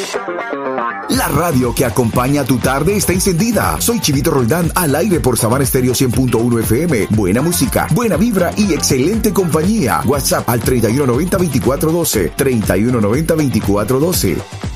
La radio que acompaña tu tarde está encendida. Soy Chivito Roldán, al aire por Sabana Estéreo 100.1 FM. Buena música, buena vibra y excelente compañía. WhatsApp al 3190-2412. 3190-2412.